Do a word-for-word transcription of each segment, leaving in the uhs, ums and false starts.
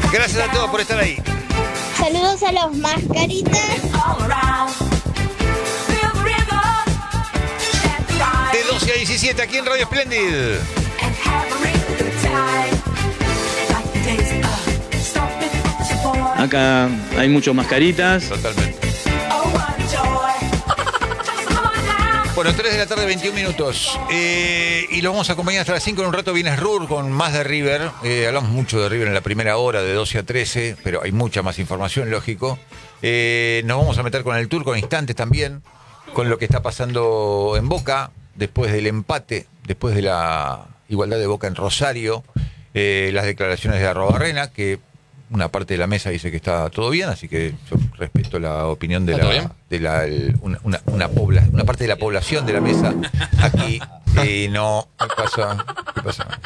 Gracias a todos por estar ahí. Saludos a los mascaritas. De doce a diecisiete aquí en Radio Splendid. Acá hay muchos mascaritas. Totalmente. Bueno, tres de la tarde, veintiún minutos. Eh, y lo vamos a acompañar hasta las cinco. En un rato viene Rur con más de River. Eh, hablamos mucho de River en la primera hora, de doce a trece, pero hay mucha más información, lógico. Eh, nos vamos a meter con el tour, con instantes también, con lo que está pasando en Boca, después del empate, después de la igualdad de Boca en Rosario, eh, las declaraciones de Arrobarrena, que una parte de la mesa dice que está todo bien, así que yo respeto la opinión de la, de la el, una, una, una, pobla, una parte de la población de la mesa aquí. Eh, no, ¿qué pasa? ¿Qué pasa?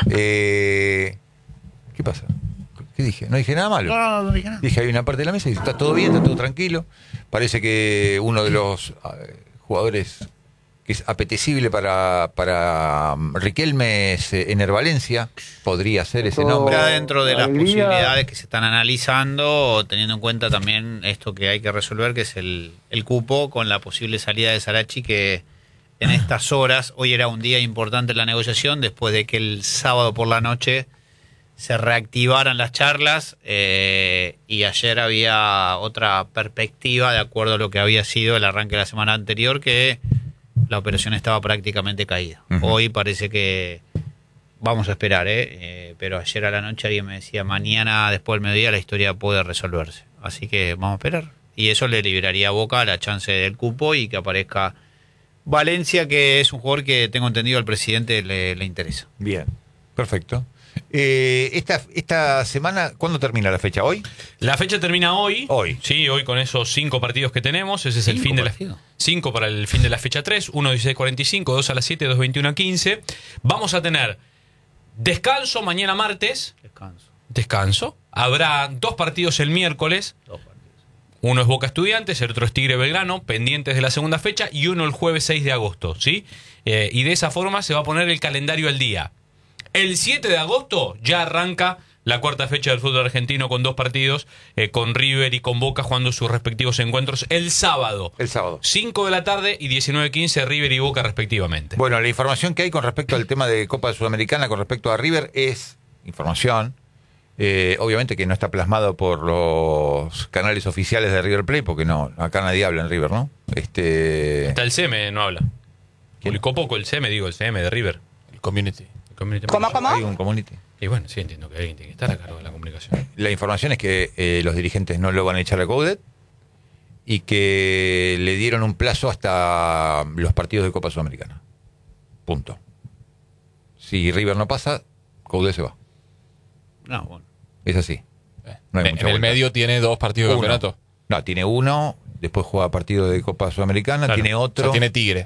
Eh, ¿Qué pasa? ¿Qué dije? No dije nada malo. No, no, no dije nada. Dije, hay una parte de la mesa y está todo bien, está todo tranquilo. Parece que uno de los uh, jugadores que es apetecible para, para Riquelme es eh, Ener Valencia, podría ser ese nombre. Está dentro de las Alegría. posibilidades que se están analizando, teniendo en cuenta también esto que hay que resolver, que es el, el cupo, con la posible salida de Sarachi, que en estas horas, hoy era un día importante en la negociación, después de que el sábado por la noche se reactivaran las charlas, eh, y ayer había otra perspectiva de acuerdo a lo que había sido el arranque de la semana anterior, que la operación estaba prácticamente caída. Uh-huh. Hoy parece que vamos a esperar, ¿eh? Eh, pero ayer a la noche alguien me decía, mañana después del mediodía la historia puede resolverse. Así que vamos a esperar. Y eso le liberaría a Boca la chance del cupo y que aparezca Valencia, que es un jugador que tengo entendido al presidente le, le interesa. Bien, perfecto. Eh, esta, esta semana, ¿cuándo termina la fecha? ¿Hoy? La fecha termina hoy. Hoy. Sí, hoy con esos cinco partidos que tenemos. Ese es el fin de la partidos? cinco para el fin de la fecha tres. uno a dieciséis cuarenta y cinco, dos a las siete, dos veintiuno a quince. Vamos a tener descanso mañana martes. Descanso. Descanso. Habrá dos partidos el miércoles. Dos partidos. Uno es Boca Estudiantes, el otro es Tigre Belgrano, pendientes de la segunda fecha, y uno el jueves seis de agosto, ¿sí? Eh, y de esa forma se va a poner el calendario al día. El siete de agosto ya arranca la cuarta fecha del fútbol argentino con dos partidos, eh, con River y con Boca jugando sus respectivos encuentros el sábado. El sábado. cinco de la tarde y diecinueve quince River y Boca respectivamente. Bueno, la información que hay con respecto al tema de Copa Sudamericana, con respecto a River, es información, eh, obviamente que no está plasmado por los canales oficiales de River Plate, porque no, acá nadie habla en River, ¿no? Este... Hasta el C M no habla. ¿Quién? Publicó poco el C M, digo, el C M de River. El community. El community ¿Cómo, manager. cómo? Hay un community. Y bueno, sí, entiendo que alguien tiene que estar a cargo de la comunicación. La información es que eh, los dirigentes no lo van a echar a Coudet y que le dieron un plazo hasta los partidos de Copa Sudamericana. Punto. Si River no pasa, Coudet se va. No, bueno. Es así. No hay en mucha el vuelta. medio tiene dos partidos de Uno. campeonato. No, tiene uno, después juega partido de Copa Sudamericana, Claro. tiene O otro. sea, tiene Tigre.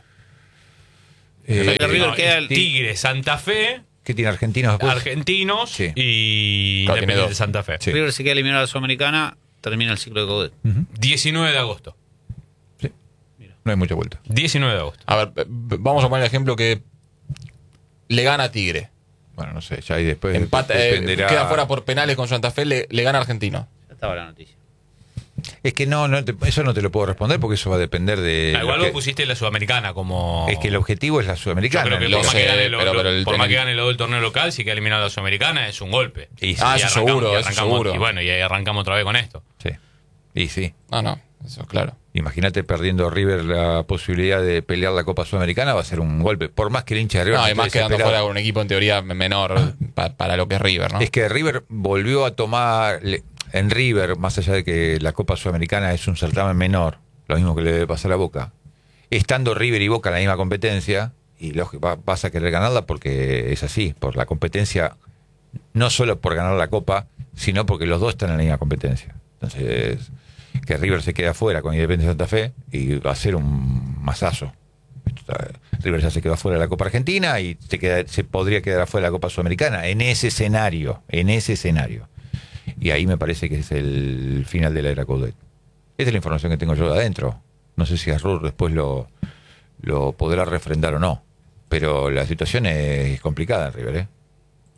eh, El River No, queda es el- Tigre, Santa Fe, ¿Qué tiene Argentinos después? Argentinos Sí. y Claro, tiene Independiente dos. Santa Fe. Sí. River se queda eliminado a la Sudamericana, termina el ciclo de Coudet. Ujú. diecinueve de agosto. Sí. No hay mucha vuelta. diecinueve de agosto. A ver, eh, vamos a poner el ejemplo que le gana a Tigre. Bueno, no sé, ya ahí después Empata, eh, dependerá. queda fuera por penales con Santa Fe, le, le gana a Argentino. Ya estaba la noticia. Es que no, no te- eso no te lo puedo responder porque eso va a depender de... Ah, igual lo vos que- pusiste la Sudamericana como... Es que el objetivo es la Yo Sudamericana. creo que lo por más sé, que gane, lo- pero- lo- pero el- por más el- que gane lo del torneo local, si queda eliminado la Sudamericana es un golpe. Y sí. Ah, Y eso arrancamos- seguro, y eso arrancamos- seguro. Y bueno, y ahí arrancamos otra vez con esto. Sí. Y sí. No, no, eso es claro. Imagínate perdiendo River la posibilidad de pelear la Copa Sudamericana, va a ser un golpe. Por más que el hincha de River... No, no además esté quedando desesperado. fuera con un equipo en teoría menor pa- para lo que es River, ¿no? Es que River volvió a tomar... le- En River, más allá de que la Copa Sudamericana es un certamen menor, lo mismo que le debe pasar a Boca, estando River y Boca en la misma competencia, y lógico, va- vas a querer ganarla porque es así, por la competencia, no solo por ganar la Copa, sino porque los dos están en la misma competencia. Entonces, que River se quede afuera con Independiente Santa Fe y va a ser un masazo. River ya se quedó afuera de la Copa Argentina y se, queda, se podría quedar afuera de la Copa Sudamericana, en ese escenario, en ese escenario. Y ahí me parece que es el final de la era Coudet. Esta es la información que tengo yo de adentro. No sé si Arrur después lo, lo podrá refrendar o no. Pero la situación es complicada en River, ¿eh?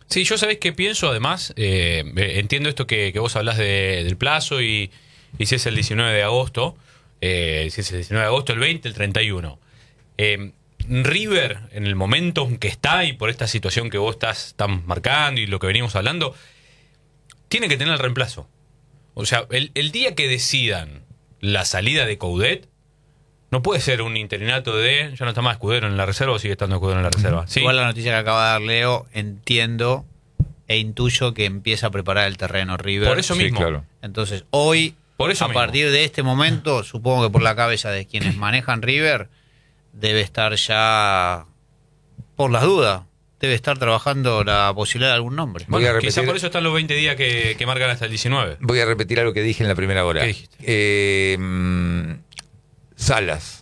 Sí, yo sabés qué pienso, además, eh, entiendo esto que, que vos hablás de, del plazo y, y si es el diecinueve de agosto, eh, si es el diecinueve de agosto, el veinte, el treinta y uno. Eh, River, en el momento en que está y por esta situación que vos estás, estás marcando y lo que venimos hablando, tiene que tener el reemplazo. O sea, el, el día que decidan la salida de Coudet, no puede ser un interinato de... Ya no está más Escudero en la reserva o sigue estando Escudero en la reserva. ¿Sí? Igual la noticia que acaba de dar Leo, entiendo e intuyo que empieza a preparar el terreno River. Por eso Sí, mismo. claro. Entonces, hoy, Por eso a mismo. partir de este momento, supongo que por la cabeza de quienes manejan River, debe estar ya, por las dudas, debe estar trabajando la posibilidad de algún nombre. Voy a Bueno, quizá repetir- por eso están los veinte días que, que marcan hasta el diecinueve. Voy a repetir algo que dije en la primera hora. ¿Qué dijiste? Eh, mm, Salas.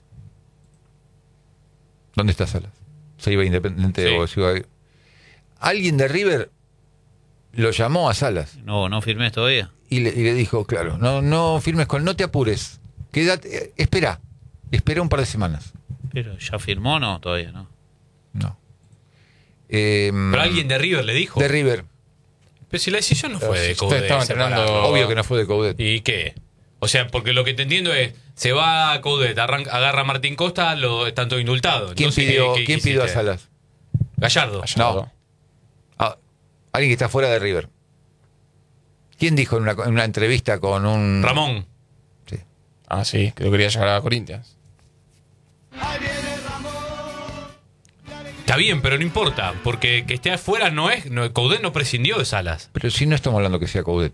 ¿Dónde está Salas? Se iba a Independiente Sí. o Ciudad. Alguien de River lo llamó a Salas No, no firmes todavía. y le, y le dijo, claro, no, no firmes con, no te apures, quédate, eh, espera, espera un par de semanas. Pero ya firmó, no, todavía no. No. Eh, Pero alguien de River le dijo. de River. Pero si la decisión no fue de Usted Coudet. estaba entrenando- separarlo. Obvio que no fue de Coudet. ¿Y qué? O sea, porque lo que te entiendo es, se va a Coudet, arranca- agarra a Martín Costa, lo están todos indultados. ¿Quién Entonces, pidió, ¿qué- qué ¿quién pidió a hiciste? Salas? Gallardo. No. Ah, alguien que está fuera de River. ¿Quién dijo en una, en una entrevista con un... Ramón. Sí. Ah, sí, que lo quería llevar a Corinthians. Está bien, pero no importa, porque que esté afuera no es... No, Coudet no prescindió de Salas. Pero si no estamos hablando que sea Coudet.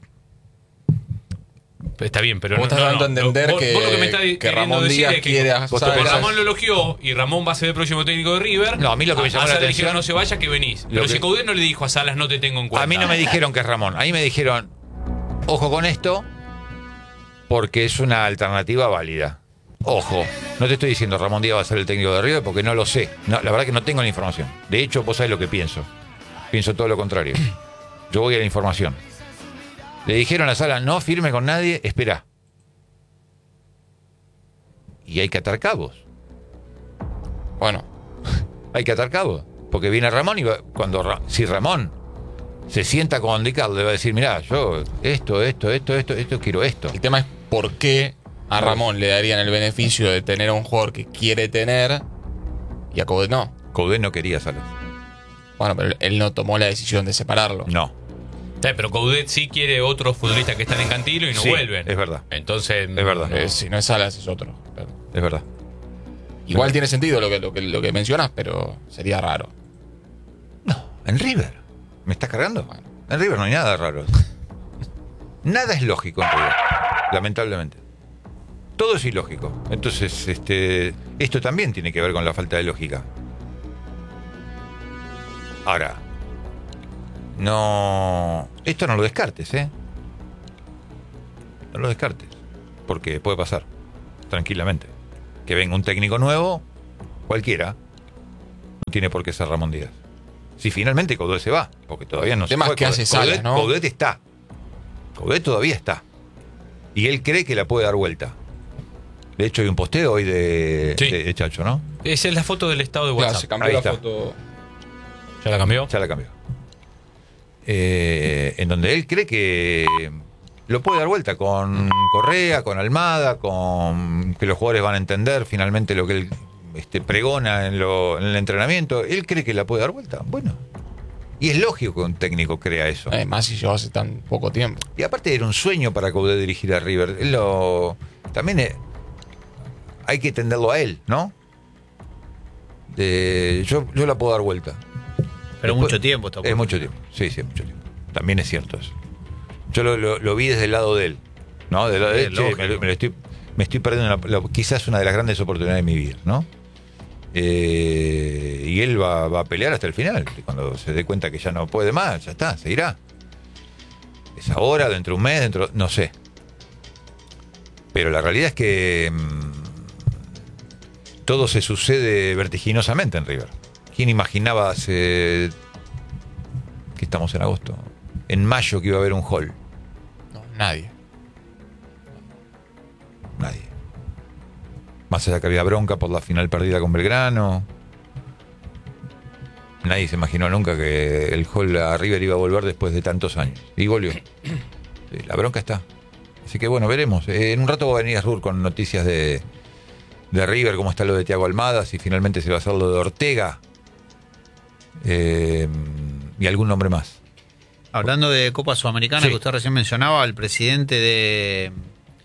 Está bien, pero Vos no, estás no, dando no. a entender Vos- que, vos lo que me estás que queriendo Ramón decir Díaz es que quiere a vos te Porque Salas. Ramón lo elogió y Ramón va a ser el próximo técnico de River. No, a mí lo que me llamó la Salas le atención- dijeron, no se vaya, que venís. Lo Pero que- si Coudet no le dijo a Salas, no te tengo en cuenta. A mí no me dijeron que es Ramón. A mí me dijeron, ojo con esto, porque es una alternativa válida. Ojo, no te estoy diciendo Ramón Díaz va a ser el técnico de River porque no lo sé. No, la verdad que no tengo la información. De hecho, vos sabés lo que pienso. Pienso todo lo contrario. Yo voy a la información. Le dijeron a Sala, no firme con nadie, espera. Y hay que atar cabos. Bueno, Hay que atar cabos. Porque viene Ramón y va- cuando Ra- si Ramón se sienta con Di Carlo, le va a decir, mirá, yo esto, esto, esto, esto, esto, quiero esto. el tema es por qué a Ramón le darían el beneficio de tener a un jugador que quiere tener y a Coudet no. Coudet no quería Salas. Bueno, pero él no tomó la decisión de separarlo. No. Sí, pero Coudet sí quiere otros futbolistas que están en Cantilo y no Sí, vuelven. es verdad. Entonces... Es verdad. Eh, si no es Salas, es otro. Pero Es verdad. igual tiene sentido lo que, lo, que, lo que mencionas, pero sería raro. No, en River. ¿Me estás cargando? Bueno. En River no hay nada raro. Nada es lógico en River, lamentablemente. Todo es ilógico. Entonces, este, esto también tiene que ver con la falta de lógica. Ahora, no... Esto no lo descartes, ¿eh? No lo descartes. Porque puede pasar, tranquilamente. Que venga un técnico nuevo, cualquiera, no tiene por qué ser Ramón Díaz. Si finalmente Coudet se va, porque todavía no El tema se es que Coudet- hace Salas, Coudet- ¿no? Coudet está. Coudet todavía está. Y él cree que la puede dar vuelta. De hecho, hay un posteo hoy de, Sí. de- de Chacho, ¿no? Esa es la foto del estado de Claro, WhatsApp. se cambió Ahí la está. foto. ¿Ya la cambió? Ya la cambió. Eh, en donde él cree que lo puede dar vuelta con Correa, con Almada, con que los jugadores van a entender finalmente lo que él este, pregona en, lo- en el entrenamiento. Él cree que la puede dar vuelta. Bueno. Y es lógico que un técnico crea eso. Eh, más si llevó hace tan poco tiempo. Y aparte era un sueño para Coudet dirigir a River. Él lo, también eh, hay que entenderlo a él, ¿no? De, yo, yo la puedo dar vuelta. Pero Después- mucho tiempo está Es por- mucho tiempo. Sí, sí, es mucho tiempo. También es cierto eso. Yo lo, lo- lo vi desde el lado de él. ¿No? Del lado de Sí, él, che, lógico. me, lo- me lo estoy, me estoy perdiendo la- la- quizás una de las grandes oportunidades de mi vida, ¿no? Eh, y él va, va a pelear hasta el final. Cuando se dé cuenta que ya no puede más, ya está, se irá. Es ahora, dentro de un mes, dentro. No sé. Pero la realidad es que mm, todo se sucede vertiginosamente en River. ¿Quién imaginaba hace. que estamos en agosto? En mayo que iba a haber un hall. No, nadie. Nadie. Más allá que había bronca por la final perdida con Belgrano. Nadie se imaginó nunca que el Hall a River iba a volver después de tantos años. Y volvió. Sí, la bronca está. Así que bueno, veremos. Eh, en un rato va a venir Rur con noticias de, de River, cómo está lo de Thiago Almada, si finalmente se va a hacer lo de Ortega. Eh, y algún nombre más. Hablando de Copa Sudamericana, Sí. que usted recién mencionaba, el presidente de,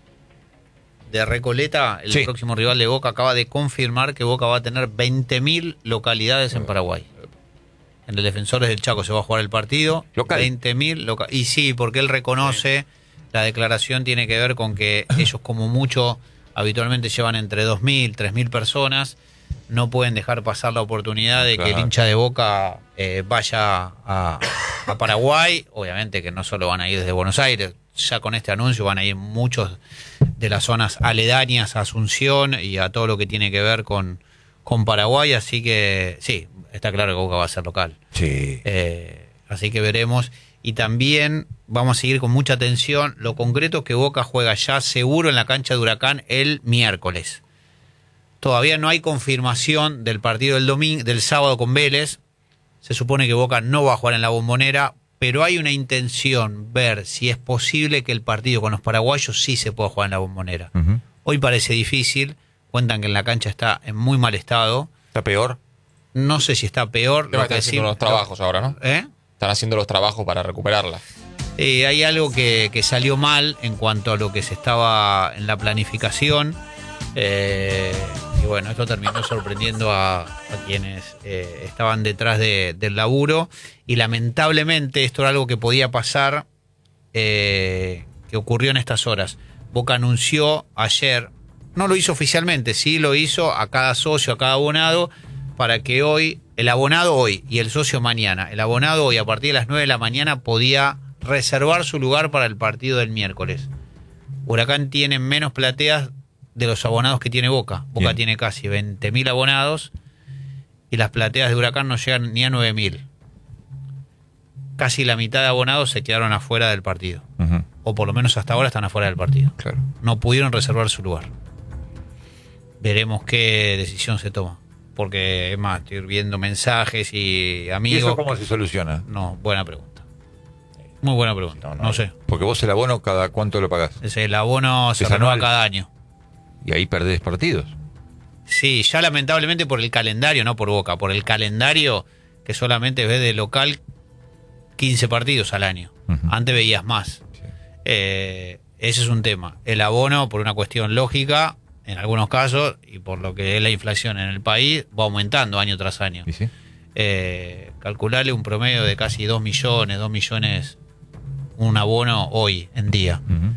de Recoleta, el Sí. próximo rival de Boca, acaba de confirmar que Boca va a tener veinte mil localidades en Paraguay. En el Defensores del Chaco se va a jugar el partido. Local. veinte mil loca- Y sí, porque él reconoce, la declaración tiene que ver con que ellos como mucho habitualmente llevan entre dos mil, tres mil personas. No pueden dejar pasar la oportunidad de que Claro. el hincha de Boca eh, vaya a, a Paraguay. Obviamente que no solo van a ir desde Buenos Aires, ya con este anuncio van a ir muchos de las zonas aledañas a Asunción y a todo lo que tiene que ver con, con Paraguay. Así que sí, está claro que Boca va a ser local. Sí. Eh, así que veremos. Y también vamos a seguir con mucha atención. Lo concreto es que Boca juega ya seguro en la cancha de Huracán el miércoles. Todavía no hay confirmación del partido del domingo, del sábado con Vélez. Se supone que Boca no va a jugar en la Bombonera, pero hay una intención ver si es posible que el partido con los paraguayos sí se pueda jugar en la Bombonera. Uh-huh. Hoy parece difícil. Cuentan que en la cancha está en muy mal estado. ¿Está peor? No sé si está peor. Están Lo que haciendo sí- unos trabajos ahora, ¿no? ¿Eh? Están haciendo los trabajos para recuperarla. Eh, hay algo que, que salió mal en cuanto a lo que se estaba en la planificación. Eh, y bueno, esto terminó sorprendiendo a, a quienes eh, estaban detrás de- del laburo. Y lamentablemente esto era algo que podía pasar, eh, que ocurrió en estas horas. Boca anunció ayer, no lo hizo oficialmente, sí lo hizo a cada socio, a cada abonado, para que hoy, el abonado hoy y el socio mañana, el abonado hoy a partir de las nueve de la mañana podía reservar su lugar para el partido del miércoles. Huracán tiene menos plateas de los abonados que tiene Boca. Boca Bien. tiene casi veinte mil abonados y las plateas de Huracán no llegan ni a nueve mil. Casi la mitad de abonados se quedaron afuera del partido. Uh-huh. O por lo menos hasta ahora están afuera del partido. Claro. No pudieron reservar su lugar. Veremos qué decisión se toma. Porque, es más, estoy viendo mensajes y ¿Y amigos. eso cómo se soluciona? No, buena pregunta. Muy buena pregunta. No, No, no. sé. Porque vos el abono, ¿cada cuánto lo pagás? Es el abono se Es renueva anual. cada año. Y ahí perdés partidos. Sí, ya lamentablemente por el calendario, no por Boca, por el calendario que solamente ves de local quince partidos al año. Ujú. Antes veías más. Sí. Eh, ese es un tema. El abono, por una cuestión lógica, en algunos casos, y por lo que es la inflación en el país, va aumentando año tras año. ¿Y sí? Eh, calcularle un promedio de casi dos millones, dos millones, un abono hoy en día. Uh-huh.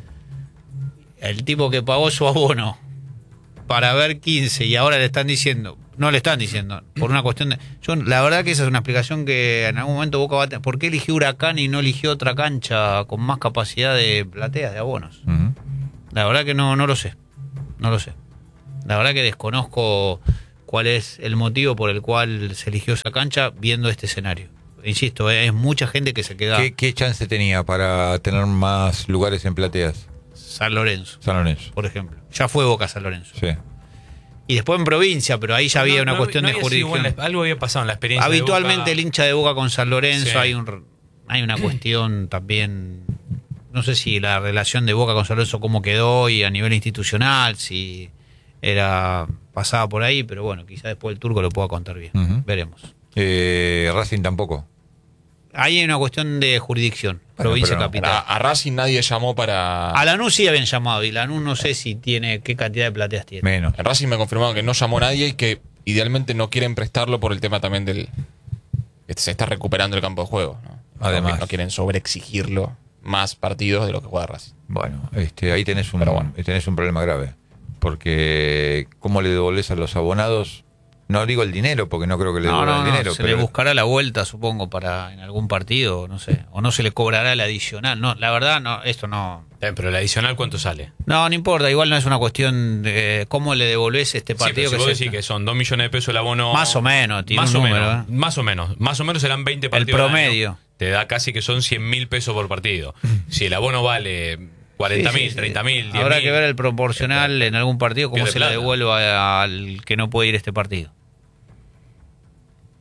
El tipo que pagó su abono para ver quince y ahora le están diciendo, no le están diciendo, por una cuestión de... Yo, la verdad que esa es una explicación que en algún momento Boca va a tener. ¿Por qué eligió Huracán y no eligió otra cancha con más capacidad de plateas, de abonos? Uh-huh. La verdad que no, no lo sé, no lo sé. La verdad que desconozco cuál es el motivo por el cual se eligió esa cancha viendo este escenario. Insisto, eh, es mucha gente que se queda... ¿Qué, ¿Qué chance tenía para tener más lugares en plateas? San Lorenzo, San Lorenzo. por ejemplo. Ya fue Boca San Lorenzo. Sí. Y después en provincia, pero ahí ya había No, una no, cuestión no de había sido jurisdicción. igual, algo había pasado en la experiencia. de Habitualmente Boca. el hincha de Boca con San Lorenzo Sí. hay un hay una cuestión también, no sé si la relación de Boca con San Lorenzo cómo quedó y a nivel institucional, si era pasada por ahí, pero bueno, quizá después el turco lo pueda contar bien. Ujú. Veremos. Eh, Racing tampoco. Ahí hay una cuestión de jurisdicción, Bueno, provincia pero no. capital. A, a Racing nadie llamó para... A Lanús sí habían llamado y Lanús no sé si tiene qué cantidad de plateas tiene. Menos. En Racing me confirmaron que no llamó nadie y que idealmente no quieren prestarlo por el tema también del... que se está recuperando el campo de juego, ¿no? Además. No, no quieren sobreexigirlo más partidos de lo que juega Racing. Bueno, este, ahí tenés un, Pero bueno. tenés un problema grave. Porque ¿cómo le devolvés a los abonados? No digo el dinero, porque no creo que le No, devuelvan no, el no, dinero. se pero le buscará la vuelta, supongo, para en algún partido, no sé, o no se le cobrará el adicional. No, la verdad, no, esto no. Eh, pero el adicional, ¿cuánto sale? No, no importa, igual no es una cuestión de cómo le devolvés este Sí, pero partido si vos que decís se... que son dos millones de pesos el abono. Más o menos, tiene más un o número, menos, ¿eh? más o menos. Más o menos serán veinte partidos. al promedio. año. Te da casi que son cien mil pesos por partido. Si el abono vale cuarenta mil, Sí, sí, sí. treinta mil, Habrá que ver el proporcional en algún partido, cómo Pierde se le plata. devuelva al que no puede ir a este partido.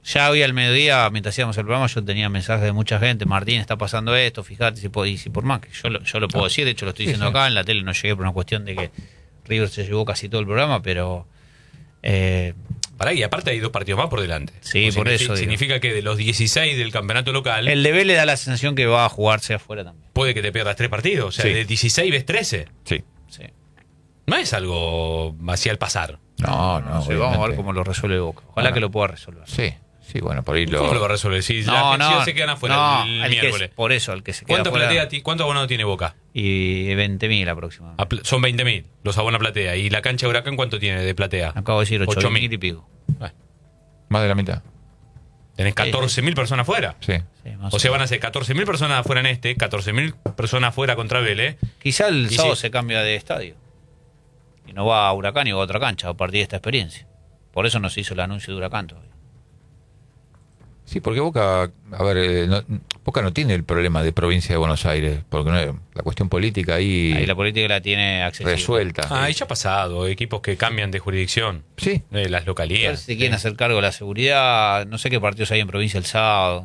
Ya hoy al mediodía, mientras hacíamos el programa, yo tenía mensajes de mucha gente. Martín, está pasando esto, fíjate, si, po- y si por más que yo lo, yo lo puedo decir, de hecho lo estoy Sí, diciendo sí. acá, en la tele no llegué por una cuestión de que River se llevó casi todo el programa, pero... Eh, Pará, y aparte hay dos partidos más por delante. Sí, O por signifi- eso digo. Significa que de los dieciséis del campeonato local, el de Vélez da la sensación que va a jugarse afuera también. puede que te pierdas tres partidos. O sea, Sí. de dieciséis ves trece. Sí. Sí. No es algo así al pasar. No, no. No sé, vamos a ver obviamente. cómo lo resuelve Boca. Ojalá Bueno. que lo pueda resolver. Sí, sí, bueno, por ahí lo... ¿Cómo lo va a resolver? Si la No, Argentina no, se quedan afuera no, el, el que es- miércoles. por eso, el que se queda ¿Cuánto, afuera. platea ti- ¿Cuánto abonado tiene Boca? Y veinte mil aproximadamente. A pl- Son veinte mil, los abona platea. ¿Y la cancha de Huracán cuánto tiene de platea? Acabo de decir ocho ocho mil. mil y pico. Bueno, Más de la mitad. tenés catorce mil personas afuera. Sí. Sí, más O sea, menos. van a ser catorce mil personas afuera en este, catorce mil personas afuera contra Vélez. Quizá el Y sábado sí. se cambia de estadio. Y no va a Huracán y va a otra cancha a partir de esta experiencia. Por eso no se hizo el anuncio de Huracán todavía. Sí, porque Boca, a ver, eh, no- Boca no tiene el problema de provincia de Buenos Aires, porque no, la cuestión política ahí, Ahí la política la tiene accesible. resuelta. Ah, y ya ha pasado, equipos que cambian de jurisdicción, Sí, de las A ver localidades. si quieren hacer cargo de la seguridad. No sé qué partidos hay en provincia el sábado.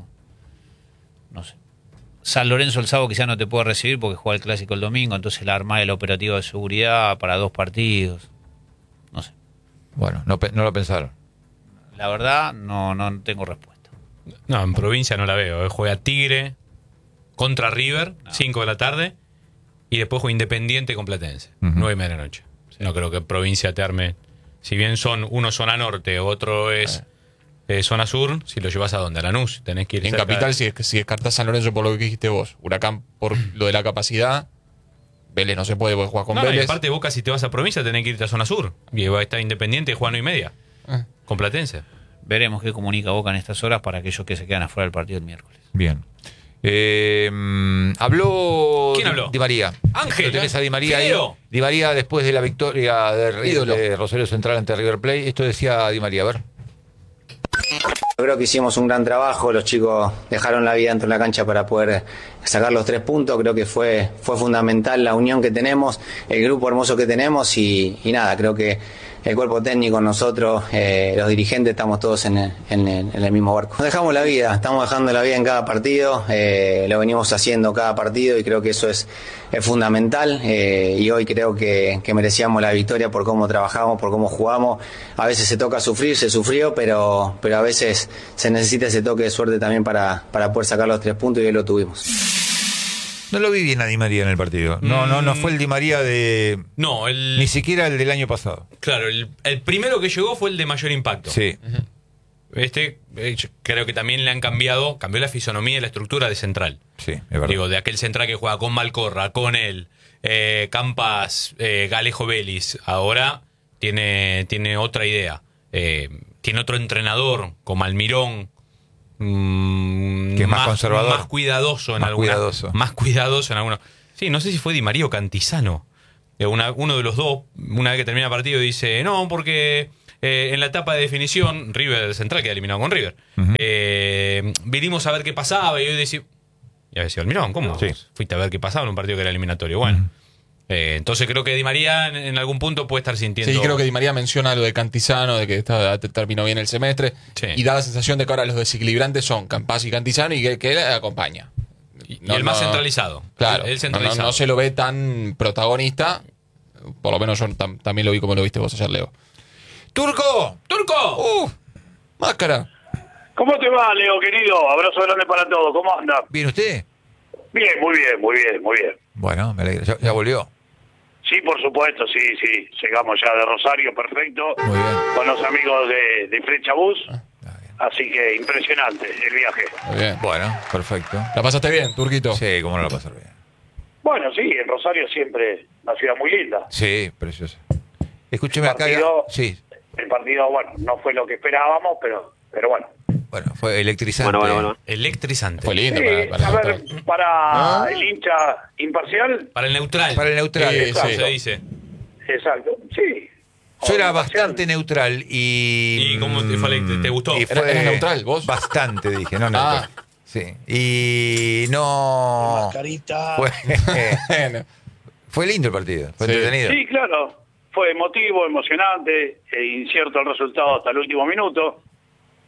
No sé. San Lorenzo el sábado quizás no te puede recibir porque juega el clásico el domingo. Entonces la armada el operativo de seguridad para dos partidos. No sé. bueno, no, pe- no lo pensaron. La verdad, no, no tengo respuesta. No, en provincia no la veo. eh. Juega Tigre contra River, cinco de la tarde, y después juega Independiente con Platense, Ujú. nueve y media de la noche. No creo que en provincia te arme. Si bien son uno zona norte, otro es eh, zona sur, si lo llevas a dónde, a Lanús, tenés que ir En cerca Capital, de- si, es- si descartas San Lorenzo por lo que dijiste vos, Huracán por lo de la capacidad, Vélez no se puede porque juega con No, no, y Vélez. aparte Boca, si te vas a provincia, tenés que irte a zona sur. Y va a estar Independiente y juega nueve y media, Ah. con Platense. Veremos qué comunica Boca en estas horas para aquellos que se quedan afuera del partido el miércoles. Bien. Eh, mm, habló, ¿Quién habló? Di María. Ángel. Lo tenés a Di María ahí. Fideo. Di María después de la victoria de, Ri- Ídolo. de Rosario Central ante River Plate. Esto decía Di María, a ver. Creo que hicimos un gran trabajo, los chicos dejaron la vida dentro de la cancha para poder sacar los tres puntos, creo que fue, fue fundamental la unión que tenemos, el grupo hermoso que tenemos y, y nada, creo que el cuerpo técnico, nosotros, eh, los dirigentes, estamos todos en el, en el- en el mismo barco. Nos dejamos la vida, estamos dejando la vida en cada partido, eh, lo venimos haciendo cada partido y creo que eso es, es fundamental eh, y hoy creo que, que merecíamos la victoria por cómo trabajamos, por cómo jugamos. A veces se toca sufrir, se sufrió, pero, pero a veces se necesita ese toque de suerte también para, para poder sacar los tres puntos y hoy lo tuvimos. No lo vi bien a Di María en el partido. No, no, no fue el Di María de... No, el. Ni siquiera el del año pasado. Claro, el, el primero que llegó fue el de mayor impacto. Sí. Este, eh, yo creo que también le han cambiado, cambió la fisonomía y la estructura de central. Sí, es verdad. Digo, de aquel central que juega con Malcorra, con él, eh, Campas, eh, Galejo Vélez. Ahora tiene, tiene otra idea. Eh, tiene otro entrenador, como Almirón. mm, Que es más conservador. Más cuidadoso en Más alguna- cuidadoso. Más cuidadoso en algunos. Sí, no sé si fue Di María o Cantizano. Eh, una- uno de los dos, una vez que termina el partido, dice: no, porque. Eh, en la etapa de definición, River Central queda eliminado con River. Ujú. Eh, vinimos a ver qué pasaba y hoy decimos. Y a ver si Almirón, ¿cómo? Sí. Fuiste a ver qué pasaba en un partido que era eliminatorio. Bueno. Eh, entonces creo que Di María en, en algún punto puede estar sintiendo. Sí, creo que Di María menciona lo de Cantizano, de que está, terminó bien el semestre, Sí. y da la sensación de que ahora los desequilibrantes son Campas y Cantizano y que, que él acompaña. Y, y No, el más no- centralizado. Claro, El, el no- centralizado. no, no se lo ve tan protagonista, por lo menos yo tam- también lo vi como lo viste vos ayer, Leo. ¡Turco! ¡Turco! ¡Uh! ¡Máscara! ¿Cómo te va, Leo, querido? Abrazo grande para todos. ¿Cómo anda? ¿Viene usted? Bien, muy bien, muy bien, muy bien. Bueno, me alegra. ¿Ya, ya volvió? Sí, por supuesto, sí, sí. Llegamos ya de Rosario, perfecto. Muy bien. Con los amigos de, de Flecha Bus. Ah, bien. Así que impresionante el viaje. Muy bien. Bueno, perfecto. ¿La pasaste bien, Turquito? Sí, cómo no la pasar bien. Bueno, sí, en Rosario siempre una ciudad muy linda. Sí, precioso. Escúcheme acá. Partido- Sí, El partido, bueno, no fue lo que esperábamos, pero pero bueno. bueno, fue electrizante. Bueno, bueno, bueno. Electrizante. Fue lindo Sí, para, para a ver, nosotros. para el hincha imparcial, Para el neutral. Para el neutral. Sí, ¿Cómo sí. se dice? exacto, sí. Yo era Imparcial. bastante neutral y... ¿Y cómo te fue? ¿Te- te gustó? y ¿Era- fue eras neutral, vos? Bastante, dije, no Ah. neutral. Sí. Y no... Fue, Bueno, fue lindo el partido, fue Sí. entretenido. Sí, claro. Fue emotivo, emocionante, e incierto el resultado hasta el último minuto.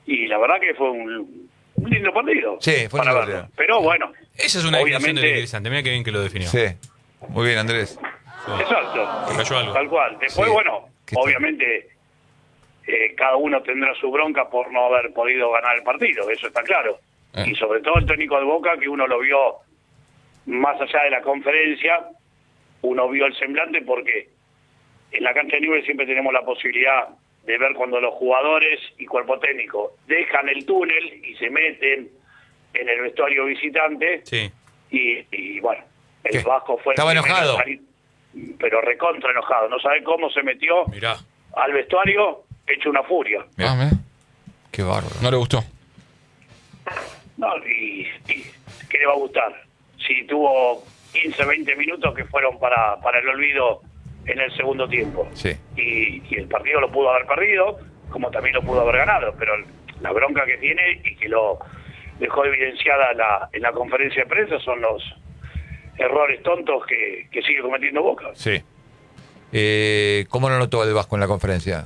y la verdad que fue un, un lindo partido. Sí, fue un para lindo verlo. partido. Pero bueno, Esa es una definición obviamente, del ingresante. Mira qué bien que lo definió. Sí. Muy bien, Andrés. exacto, Cayó algo. tal cual. Después, Sí. bueno, ¿Qué tal? obviamente eh, cada uno tendrá su bronca por no haber podido ganar el partido, eso está claro. Eh. Y sobre todo el técnico de Boca, que uno lo vio más allá de la conferencia, uno vio el semblante porque en la cancha de Newell's siempre tenemos la posibilidad de ver cuando los jugadores y cuerpo técnico dejan el túnel y se meten en el vestuario visitante. Sí. Y, y bueno, el ¿Qué? Vasco fue el Estaba primero enojado. en salir, pero recontra enojado. No sabe cómo se metió Mirá. al vestuario hecho una furia. Mirá. Ah, mirá. Qué bárbaro. No le gustó. No, y, y ¿qué le va a gustar? Si tuvo quince, veinte minutos que fueron para, para el olvido en el segundo tiempo. Sí. Y, y el partido lo pudo haber perdido, como también lo pudo haber ganado, pero la bronca que tiene y que lo dejó evidenciada la, en la conferencia de prensa son los errores tontos que, que sigue cometiendo Boca. Sí. Eh, ¿Cómo lo notó el Vasco en la conferencia?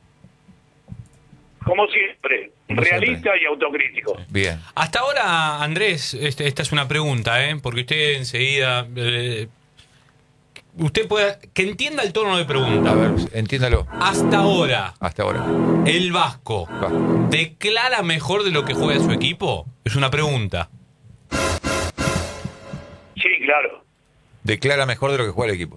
Como siempre, Como realista siempre. y autocrítico. Bien. Hasta ahora, Andrés, este, esta es una pregunta, ¿eh? Porque usted enseguida... eh, usted puede... Que entienda el tono de pregunta. A ver, entiéndalo. Hasta ahora, Hasta ahora. ¿el Vasco Va. declara mejor de lo que juega su equipo? Es una pregunta. Sí, claro. Declara mejor de lo que juega el equipo.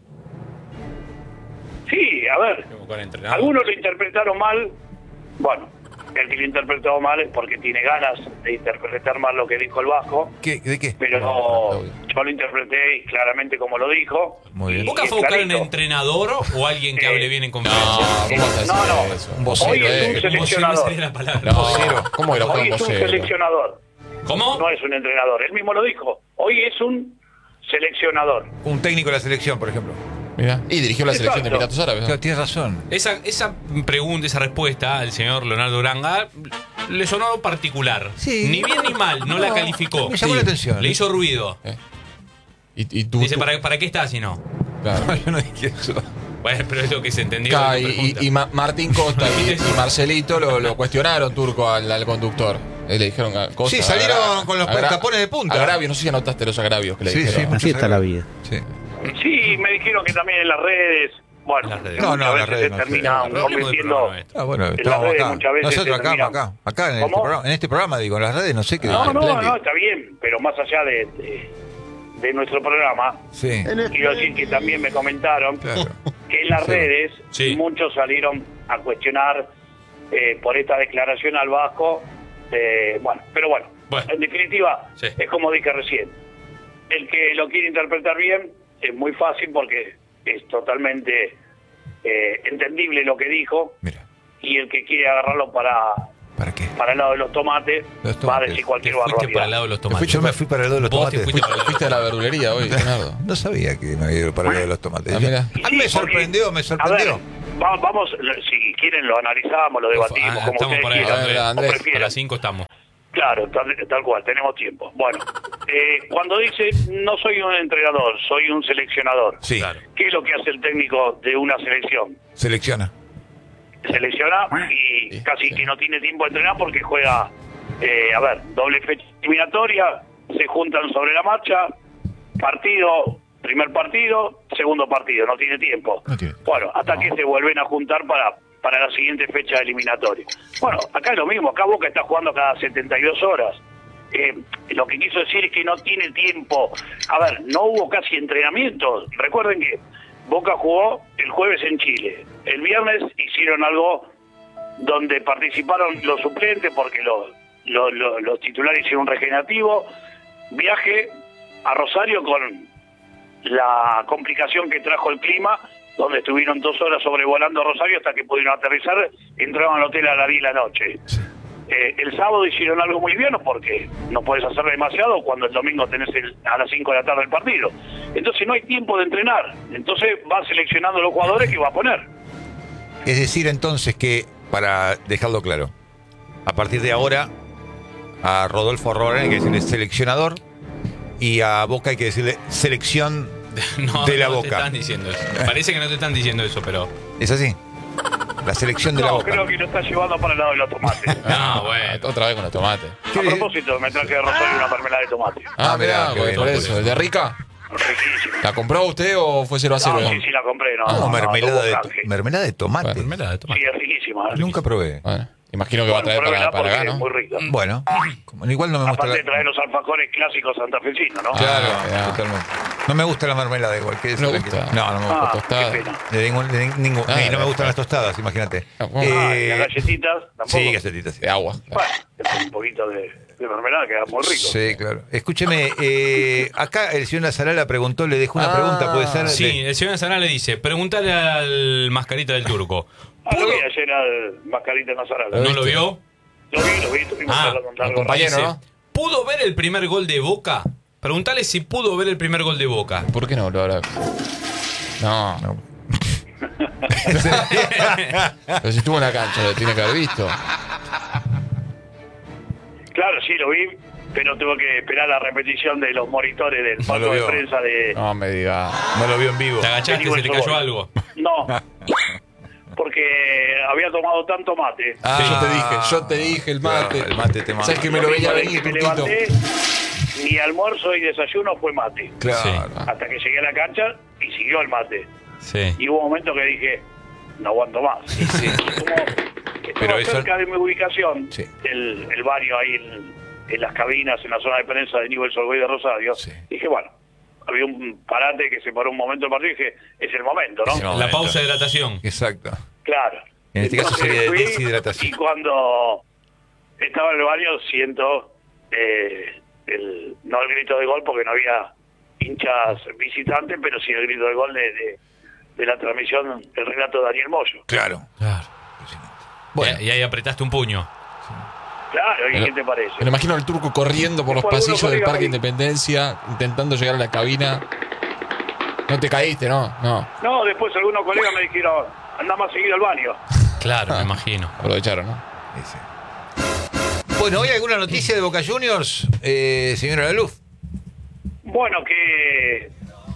Sí, a ver, Con entrenador. algunos lo interpretaron mal. Bueno, el que lo interpretó mal es porque tiene ganas de interpretar mal lo que dijo el Vasco, ¿Qué? ¿De qué? pero No, yo lo interpreté claramente como lo dijo. Muy bien. Y ¿Boca es fue a buscar un clarito. entrenador o alguien que Eh, hable bien en No, conferencia? ¿cómo vas a decir No, no. eso? Un vocero, Hoy es eh. un Como si no me seleccionador. saliera la palabra. No, ¿cómo era Hoy un es un vocero? seleccionador, ¿Cómo? no es un entrenador. Él mismo lo dijo. Hoy es un seleccionador. Un técnico de la selección, por ejemplo. Mirá. Y dirigió la selección de Exacto. Emiratos Árabes. ¿no? Claro, tienes razón. Esa, esa pregunta, esa respuesta al señor Leonardo Uranga le sonó particular. Sí. Ni bien ni mal, no, la calificó. Me llamó la atención. Le hizo ruido. Eh. Y, y tú, Dice, tú- ¿para, ¿para qué está si no? claro. Yo no dije eso. Bueno, pero es lo que se entendió. Claro, de y, tu y- pregunta. y Ma- Martín Costa y, y Marcelito lo, lo cuestionaron, Turco, al, al conductor. Eh, le dijeron ah, cosas. Sí, salieron agra- con los agra- tapones de punta. Agravios, no sé si anotaste los agravios que le Sí, sí, dijeron. muchos Así está la agravios. vida. Sí. Sí, me dijeron que también en las redes, bueno, En las redes. No, no, muchas en las veces redes se no, termina sí. Hablemos del convirtiendo... programa nuestro. Ah, bueno, En las estamos redes acá. muchas veces Nosotros se acá, terminan- acá, acá en este, ¿Cómo? programa, en este programa, digo, en las redes no sé qué. No, no, espléndido. no, está bien, pero más allá de, de, de nuestro programa, Sí, quiero decir que también me comentaron claro. que en las Sí. redes Sí. muchos salieron a cuestionar eh, por esta declaración al Vasco. eh, bueno, pero bueno, Bueno. en definitiva, Sí. es como dije recién, el que lo quiere interpretar bien es muy fácil porque es totalmente eh, entendible lo que dijo, Mira, y el que quiere agarrarlo para, ¿para qué? para el lado de los tomates, Los va a tomates. decir Te cualquier fuiste barbaridad. para el lado de los Me tomates. fui- yo me fui para el lado de los Vos te tomates. fuiste para el lado. Fuiste a la verdulería hoy, Leonardo. No sabía que me había ido para el lado de los tomates. Ah, mira. A mí me Sí, porque- sorprendió, me A sorprendió. ver, va- vamos, si quieren lo analizamos, lo debatimos, Ah, como estamos ustedes por ahí, quieran. Andrés, o Andrés, A prefieran. las cinco estamos. Claro, tal, tal cual, tenemos tiempo. Bueno, eh, cuando dice no soy un entrenador, soy un seleccionador, Sí, Claro. ¿qué es lo que hace el técnico de una selección? selecciona. Selecciona y Sí, casi sí. que no tiene tiempo de entrenar porque juega, eh, a ver, doble fecha eliminatoria, se juntan sobre la marcha, partido, primer partido, segundo partido, no tiene tiempo. No tiene. Bueno, hasta que se vuelven a juntar para para la siguiente fecha eliminatoria. Bueno, acá es lo mismo, acá Boca está jugando cada setenta y dos horas. Eh, lo que quiso decir es que no tiene tiempo. A ver, no hubo casi entrenamientos. Recuerden que Boca jugó el jueves en Chile. El viernes hicieron algo donde participaron los suplentes porque los, los, los, los titulares hicieron un regenerativo. Viaje a Rosario con la complicación que trajo el clima, donde estuvieron dos horas sobrevolando Rosario hasta que pudieron aterrizar, entraban al hotel a las diez de la noche. Eh, el sábado hicieron algo muy bien porque no puedes hacer demasiado cuando el domingo tenés el, a las cinco de la tarde el partido. Entonces no hay tiempo de entrenar. Entonces va seleccionando los jugadores que va a poner. Es decir, entonces que, para dejarlo claro, a partir de ahora, a Rodolfo Roldán hay que decirle seleccionador y a Boca hay que decirle selección No, de la no Boca. te están diciendo eso. Me parece que no te están diciendo eso, pero ¿Es así? La selección de la No, Boca. creo que lo está llevando para el lado de los tomates. No, bueno. Otra vez con los tomates. A propósito, me traje de Rosario una mermelada de tomate. Ah, Ah, mirá, mirá, qué por, bien. por eso. ¿De rica? Riquísima. ¿La compró usted o fue cero a cero? No, sí, sí la compré, no. Ah, no, mermelada, no, de, no, to- canje. mermelada de tomate. Bueno, Mermelada de tomate. Sí, es riquísima. Nunca probé. Bueno, imagino que va a traer Bueno, para, pruébela para acá, porque ¿no? es muy rica. Bueno, como- igual no me gusta Aparte de la... traer los alfajores clásicos santafesinos, ¿no? Claro, Ah, ya. totalmente. No me gusta la mermelada igual que eso. ¿No le gusta? No, no me gusta. Ah, tostada. qué pena. De ningún, de ningún- Ah, y no me de- gustan las tostadas, imagínate. Ah, bueno. Ah, y Eh, las galletitas tampoco. sí, galletitas, sí. De agua. Bueno, es un poquito de, de mermelada, queda muy rico. Sí, claro. Escúcheme, eh, acá el señor Nazarala preguntó, le dejó una Ah, pregunta, puede ser. Sí, De- el señor Nazará le dice, preguntale al mascarita del turco. Ah, lo vi ayer al Mascarita Nazarala. ¿No lo vio? Lo vi, lo vi, tuvimos Ah, hablando un largo compañero, rato. ¿no? ¿Pudo ver el primer gol de Boca? Preguntale si pudo ver el primer gol de Boca. ¿Por qué no lo habrá? No. No. Pero si estuvo en la cancha, lo tiene que haber visto. Claro, sí, lo vi, pero tuve que esperar la repetición de los monitores del No palco lo de vio. prensa de... No me diga. No lo vio en vivo. Te agachaste, se le cayó algo. No, porque había tomado tanto mate. Ah, Yo te dije, yo te dije el mate. Claro, el mate te mata. ¿Sabes que me lo veía Desde venir, que me Turquito? levanté, mi almuerzo y desayuno fue mate. Claro. Sí. Hasta que llegué a la cancha y siguió el mate. Sí. Y hubo un momento que dije, no aguanto más. sí. Como estaba Pero eso- cerca de mi ubicación, Sí. el, el baño ahí en, en las cabinas, en la zona de prensa de Newell's Old Boys de Rosario. Sí. Dije, bueno, había un parate que se paró un momento del partido y dije, es el momento, ¿no? Es el La momento. pausa de hidratación. Exacto. Claro. En este caso Entonces sería de fui, deshidratación. Y cuando estaba en el baño siento eh, el, no el grito de gol porque no había hinchas visitantes, pero sí el grito de gol de, de, de la transmisión, el relato de Daniel Moyo. Claro. Claro. Bueno. Y, y ahí apretaste un puño. Claro, ¿y Pero- qué te parece? Me lo imagino al turco corriendo por los Después algunos pasillos del colegas Parque ahí- Independencia, intentando llegar a la cabina. No te caíste, ¿no? No. No, después algunos colegas me dijeron, anda más seguido al baño. Claro, me imagino. Aprovecharon, ¿no? Sí, sí. Bueno, ¿hoy alguna noticia de Boca Juniors, eh, señora Laluz? Bueno, que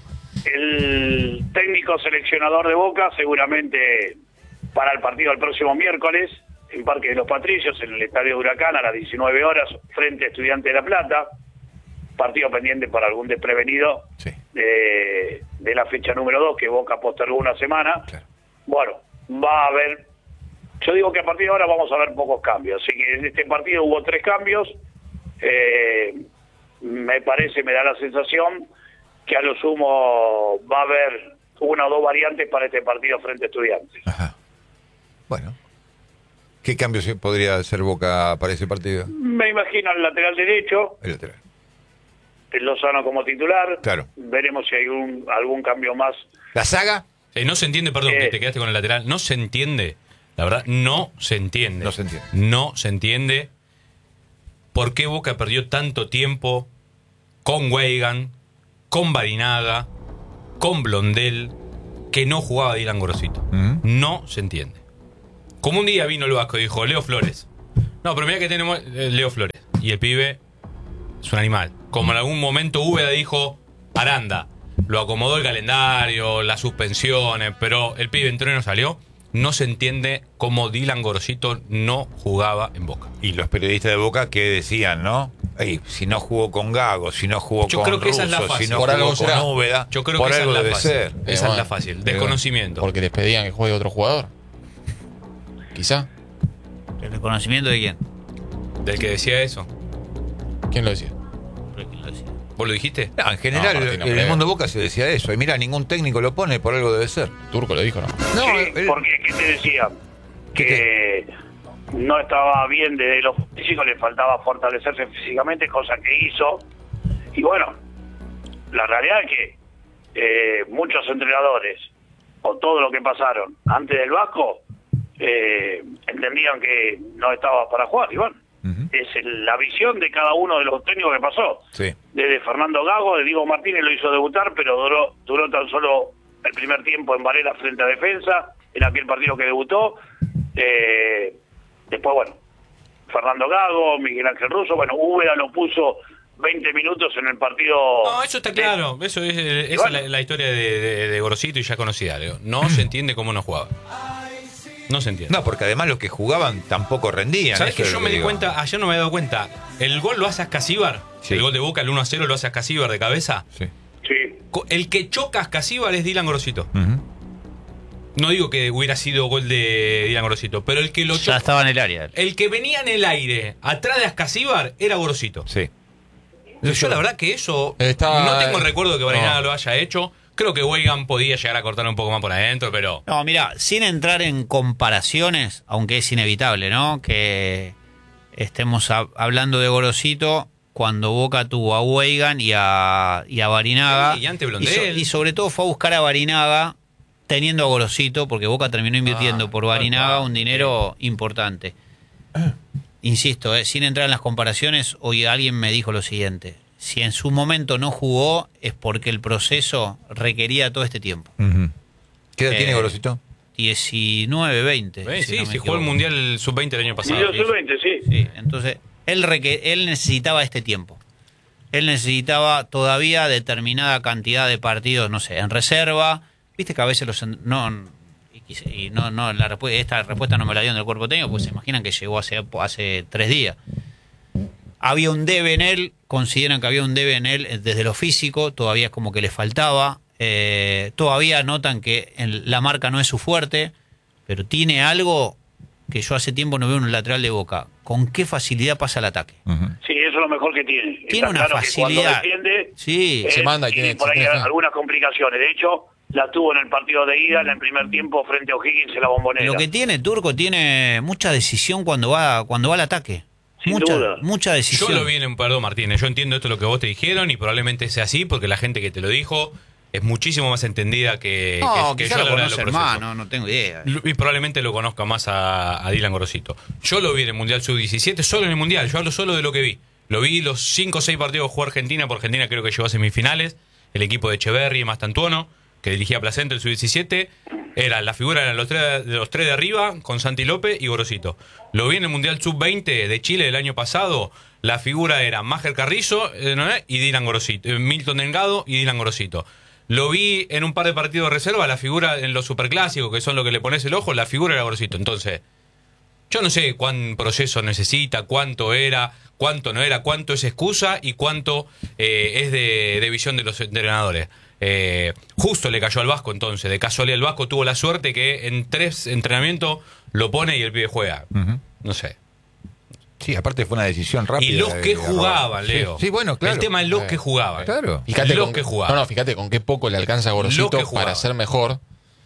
el técnico seleccionador de Boca seguramente para el partido del próximo miércoles en Parque de los Patricios, en el Estadio de Huracán, a las diecinueve horas, frente a Estudiantes de La Plata. Partido pendiente para algún desprevenido Sí. de, de la fecha número dos, que Boca postergó una semana. Claro. Bueno, va a haber... Yo digo que a partir de ahora vamos a ver pocos cambios. Así que en este partido hubo tres cambios. Eh, me parece, me da la sensación que a lo sumo va a haber una o dos variantes para este partido frente a Estudiantes. Ajá. Bueno. ¿Qué cambios podría hacer Boca para ese partido? Me imagino el lateral derecho, El lateral. el Lozano como titular. Claro. Veremos si hay un, algún cambio más. ¿La saga? Eh, no se entiende, perdón, Eh. que te quedaste con el lateral. No se entiende. La verdad, no se entiende. No se entiende. No se entiende por qué Boca perdió tanto tiempo con Weigan, con Barinaga, con Blondel, que no jugaba Dylan Gorosito. Mm. No se entiende. Como un día vino el Vasco y dijo, Leo Flores. No, pero mira que tenemos eh, Leo Flores. Y el pibe es un animal. Como en algún momento Úbeda dijo, Aranda. Lo acomodó el calendario, las suspensiones, pero el pibe entró y no salió. No se entiende cómo Dylan Gorosito no jugaba en Boca. Y los periodistas de Boca que decían, ¿no? Ey, si no jugó con Gago, si no jugó Yo con creo que esa es la Russo, si fácil. no Por jugó algo con será. Úbeda, Yo creo por que esa algo es la debe fácil. ser. Esa Eh, es bueno, la fácil. eh, Desconocimiento. Porque les pedían que juegue otro jugador. Quizá. ¿El reconocimiento de quién? Del que decía eso. ¿Quién lo decía? ¿Por quién lo decía? ¿Vos lo dijiste? No, en general, No, Martín, en el hombre. mundo de Boca se decía eso. Y mira, ningún técnico lo pone, por algo debe ser. Turco lo dijo, ¿no? No, Sí, él- ¿por qué? ¿Qué te decía? ¿Qué Que no estaba bien desde lo físico, le faltaba fortalecerse físicamente, cosa que hizo. Y bueno, la realidad es que eh, muchos entrenadores, o todo lo que pasaron antes del Vasco, eh, entendían que no estaba para jugar. Y bueno, Ujú. es el- la visión de cada uno de los técnicos que pasó. Sí. Desde Fernando Gago, de Diego Martínez lo hizo debutar, pero duró, duró tan solo el primer tiempo en Varela frente a Defensa, en aquel partido que debutó. Eh, después, bueno, Fernando Gago, Miguel Ángel Russo, bueno, Úbeda lo puso veinte minutos en el partido. No, eso está claro. Eso es, eh, esa bueno. es la, la historia de, de, de Gorosito y ya conocida. Leo. No se entiende cómo no jugaba. No se entiende. No, porque además los que jugaban tampoco rendían. ¿Sabes eso que es yo lo me di digo. cuenta, ayer no me había dado cuenta? El gol lo hace Ascasíbar, Sí. el gol de Boca, el uno a cero lo hace Ascasíbar de cabeza. Sí. Sí. Co- El que choca a Ascasíbar es Dylan Grosito. Ujú. No digo que hubiera sido gol de Dylan Grosito, pero el que lo Ya choca, estaba en el área. el que venía en el aire atrás de Ascasíbar era Grosito. Sí. Yo la verdad que eso Está- no tengo el recuerdo de que Barinaga no. lo haya hecho. Creo que Weigan podía llegar a cortar un poco más por adentro, pero No, mira, sin entrar en comparaciones, aunque es inevitable, ¿no? Que estemos hab- hablando de Gorosito cuando Boca tuvo a Weigan y a, y a Barinaga. Sí, y antes y, Blondel. y sobre todo fue a buscar a Barinaga teniendo a Gorosito, porque Boca terminó invirtiendo Ah, por tal Barinaga cual, un dinero importante. Insisto, eh, sin entrar en las comparaciones, hoy alguien me dijo lo siguiente: si en su momento no jugó, es porque el proceso requería todo este tiempo. Ujú. ¿Qué edad Eh, tiene Gorosito? diecinueve, veinte. Eh, si sí, no me si jugó el equivoco. Mundial sub veinte el año pasado. Mundial sub veinte, sí. Sí, entonces él, reque- él necesitaba este tiempo. Él necesitaba todavía determinada cantidad de partidos, no sé, en reserva. Viste que a veces los... en- No, y, quise- y no, no la respu- esta respuesta no me la dieron del cuerpo técnico, pues se imaginan que llegó hace, hace tres días. Había un debe en él, consideran que había un debe en él eh, desde lo físico, todavía es como que le faltaba. Eh, todavía notan que en- la marca no es su fuerte, pero tiene algo que yo hace tiempo no veo en un lateral de Boca. ¿Con qué facilidad pasa el ataque? Ujú. Sí, eso es lo mejor que tiene. Tiene Está una claro que facilidad. cuando defiende, Sí, eh, se manda y tiene- por ahí tiene fe. algunas complicaciones. De hecho, la tuvo en el partido de ida, en el primer tiempo, frente a O'Higgins en la Bombonera. lo que tiene Turco tiene mucha decisión cuando va cuando va al ataque. Sin mucha, duda. mucha Yo decisión. lo vi en un perdón, Martínez. Yo entiendo esto lo que vos te dijeron y probablemente sea así porque la gente que te lo dijo es muchísimo más entendida que, No, que, que quizá yo a lo la hora de conoce los más, procesos. no, no tengo idea. Y probablemente lo conozca más a, a Dylan Grosito. Yo lo vi en el Mundial sub diecisiete, solo en el Mundial. Yo hablo solo de lo que vi. Lo vi los cinco o seis partidos que jugó Argentina, por Argentina creo que llegó a semifinales. El equipo de Echeverri y Mastantuono, que dirigía Placenta, el sub diecisiete. Era, la figura eran los tres, de los tres de arriba, con Santi López y Grosito. Lo vi en el Mundial sub veinte de Chile del año pasado. La figura era Máger Carrizo eh, ¿no es? y Dylan Grosito. eh, Milton Delgado y Dylan Grosito. Lo vi en un par de partidos de reserva, la figura en los superclásicos, que son lo que le pones el ojo, la figura era Grosito. Entonces, yo no sé cuán proceso necesita, cuánto era, cuánto no era, cuánto es excusa y cuánto eh, es de, de visión de los entrenadores. Eh, justo le cayó al Vasco entonces, de casualidad el Vasco tuvo la suerte que en tres entrenamientos lo pone y el pibe juega. Ujú. No sé. Sí, aparte fue una decisión rápida. Y los de- que de jugaban, Sí. Leo. Sí, bueno, claro. El tema es los Eh, que jugaban. Claro. Fíjate los con, que jugaban. No, no, fíjate con qué poco le alcanza a Los Gorosito que jugaban. para ser mejor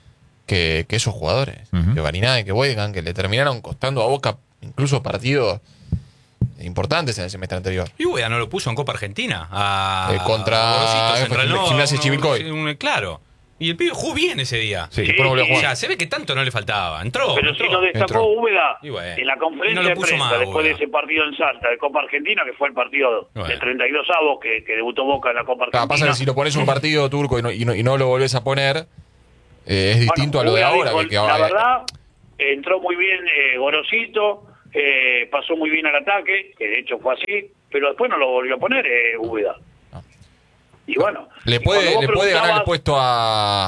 que, que esos jugadores. Ujú. Que Barinaga y que Weigan, que le terminaron costando a Boca incluso partidos importantes en el semestre anterior. Y Ueda no lo puso en Copa Argentina. A, Eh, contra a Gorosito, se entrenó Gimnasia uno- Chivilcoy. un- Claro. Y el pibe jugó bien ese día. Sí. Después no volvió a sí, jugar. Ya, se ve que tanto no le faltaba. Entró. Pero entró. si lo destacó entró. Úbeda Y bueno, en la y conferencia no lo de puso prensa más, después de Úbeda. ese partido en Salta de Copa Argentina, que fue el partido Bueno. del treinta y dos avos que, que debutó Boca en la Copa Claro, Argentina. pasa que si lo pones un partido turco y no, y no, y no lo volvés a poner, eh, es distinto Bueno, a lo de Úbeda ahora. dijo, que, que ahora la verdad, entró muy bien eh, Gorosito, eh, pasó muy bien al ataque, que de hecho fue así, pero después no lo volvió a poner eh, Úbeda. Y bueno, ¿Le y cuando puede, vos ¿le puede ganar el preguntabas- puesto a,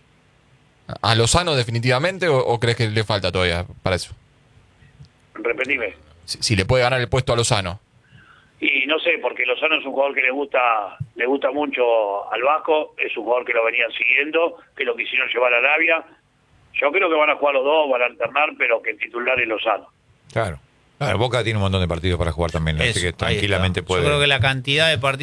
a Lozano definitivamente o, o crees que le falta todavía para eso? Repetime. Si, si le puede ganar el puesto a Lozano. Y no sé, porque Lozano es un jugador que le gusta le gusta mucho al Vasco, es un jugador que lo venían siguiendo, que lo quisieron llevar a Arabia. Yo creo que van a jugar los dos, van a alternar, pero que el titular es Lozano. Claro. Claro, Boca tiene un montón de partidos para jugar también, así Eso, que ahí está. tranquilamente puede. Yo creo que la cantidad de partidos